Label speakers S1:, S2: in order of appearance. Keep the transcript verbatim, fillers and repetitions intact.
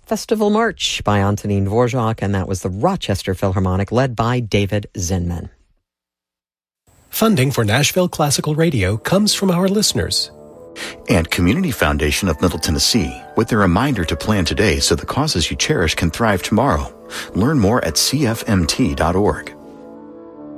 S1: Festival March by Antonin Dvorak, and that was the Rochester Philharmonic led by David Zinman.
S2: Funding for Nashville Classical Radio comes from our listeners.
S3: And Community Foundation of Middle Tennessee, with a reminder to plan today so the causes you cherish can thrive tomorrow. Learn more at c f m t dot org.